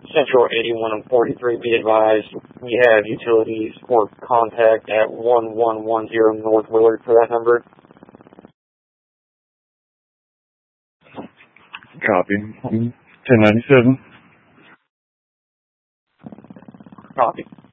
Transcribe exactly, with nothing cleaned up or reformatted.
Central eighty-one and forty-three, be advised, we have utilities or contact at one one one zero North Willard for that number. Copy. ten ninety-seven. Copy.